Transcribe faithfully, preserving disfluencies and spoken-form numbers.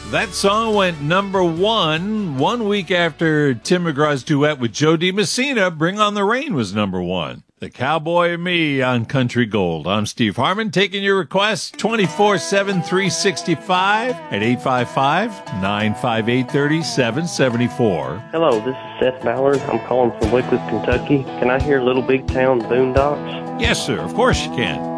That song went number one one week after Tim McGraw's duet with Joe DiMessina, Bring on the Rain, was number one. The Cowboy and Me on Country Gold. I'm Steve Harmon, taking your requests twenty-four seven, three sixty-five at eight five five, nine five eight, three seven seven four. Hello, this is Seth Ballard. I'm calling from Wycliffe, Kentucky. Can I hear Little Big Town Boondocks? Yes, sir. Of course you can.